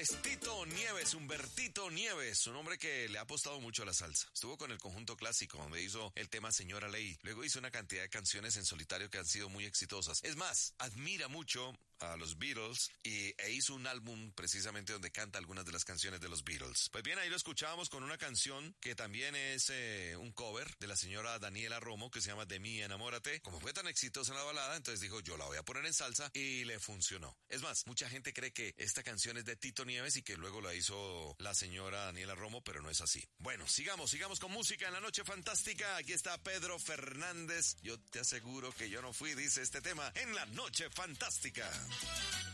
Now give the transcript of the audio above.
es Tito Nieves, Humbertito Nieves, un hombre que le ha apostado mucho a la salsa. Estuvo con el Conjunto Clásico, donde hizo el tema Señora Ley. Luego hizo una cantidad de canciones en solitario que han sido muy exitosas. Es más, admira mucho a los Beatles e hizo un álbum precisamente donde canta algunas de las canciones de los Beatles. Pues bien, ahí lo escuchábamos con una canción que también es un cover de la señora Daniela Romo, que se llama De mí enamórate. Como fue tan exitosa en la balada, entonces dijo, yo la voy a poner en salsa, y le funcionó. Es más, mucha gente cree que esta canción es de Tito Nieves y que luego la hizo la señora Daniela Romo, pero no es así. Bueno, sigamos con música en la noche fantástica. Aquí está Pedro Fernández. Yo te aseguro que yo no fui, dice este tema, en la noche fantástica.